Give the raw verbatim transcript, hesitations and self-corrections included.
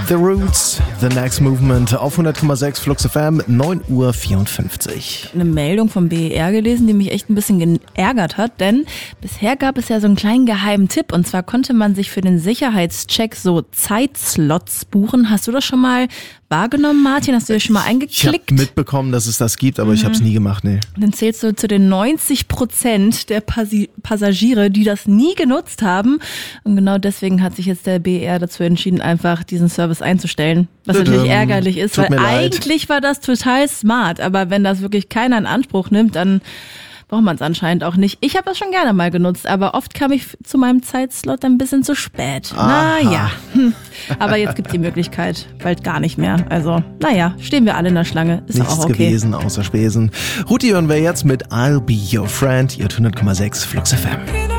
The Roots, The Next Movement auf hundert Komma sechs Flux F M, neun Uhr vierundfünfzig. Eine Meldung vom B E R gelesen, die mich echt ein bisschen geärgert hat, denn bisher gab es ja so einen kleinen geheimen Tipp, und zwar konnte man sich für den Sicherheitscheck so Zeitslots buchen. Hast du das schon mal wahrgenommen, Martin? Hast du dir schon mal eingeklickt? Ich habe mitbekommen, dass es das gibt, aber mhm. ich habe es nie gemacht, nee. Dann zählst du zu den neunzig Prozent der Passi- Passagiere, die das nie genutzt haben. Und genau deswegen hat sich jetzt der B E R dazu entschieden, einfach diesen Service einzustellen. Was Tudum. natürlich ärgerlich ist, Tut weil mir leid. eigentlich war das total smart. Aber wenn das wirklich keiner in Anspruch nimmt, dann braucht man es anscheinend auch nicht. Ich habe das schon gerne mal genutzt, aber oft kam ich zu meinem Zeitslot ein bisschen zu spät. Aha. Naja, hm. aber jetzt gibt die Möglichkeit bald gar nicht mehr. Also, naja, stehen wir alle in der Schlange. Ist Nichts auch okay. gewesen außer Spesen. Ruti hören wir jetzt mit I'll Be Your Friend, ihr hundert Komma sechs Flux F M.